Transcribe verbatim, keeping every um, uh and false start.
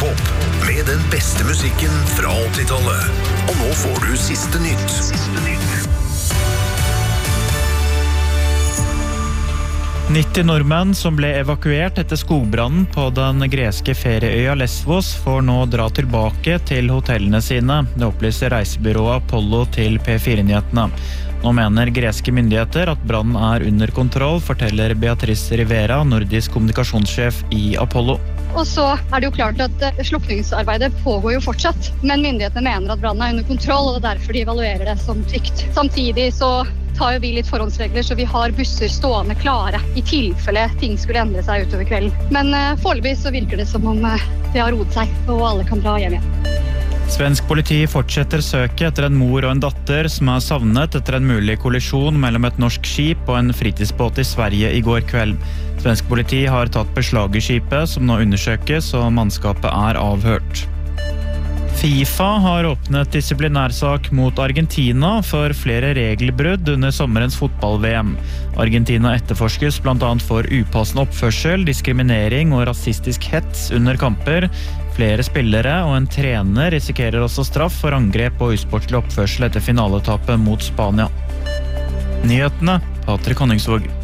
Radiopopp med den beste musikken fra åttitallet. Og nå får du siste nytt. Siste nytt. nitti nordmenn som ble evakuert etter skogbrannen på den greske ferieøya Lesvos får nå dra tilbake til hotellene sine. Det opplyser reisebyrået Apollo til P fire-nyhetene. Nå mener greske myndigheter at brannen er under kontroll, forteller Beatrice Rivera, nordisk kommunikasjonssjef i Apollo. Og så er det jo klart at slukningsarbeidet pågår jo fortsatt, men myndighetene mener at brannen er under kontroll, og det er derfor de evaluerer det som trygt. Samtidig så tar jo vi litt forhåndsregler, så vi har busser stående klare i tilfelle ting skulle endre seg utover kvelden. Men uh, foreløpig så virker det som om uh, det har roet seg, og alle kan dra hjem igjen. Svensk politi fortsetter søket etter en mor og en datter som er savnet etter en mulig kollisjon mellom et norsk skip og en fritidsbåt i Sverige i går kveld. Svensk politi har tatt beslag i skipet, som nå undersøkes, og mannskapet er avhørt. FIFA har åpnet disiplinærsak mot Argentina for flere regelbrudd under sommerens fotball-V M. Argentina etterforskes blant annet for upassende oppførsel, diskriminering og rasistisk hets under kamper. Flere spillere og en trener risikerer også straff for angrep og usportslig oppførsel etter finaletapet mot Spania. Nyhetene, Patrick Honningsvåg.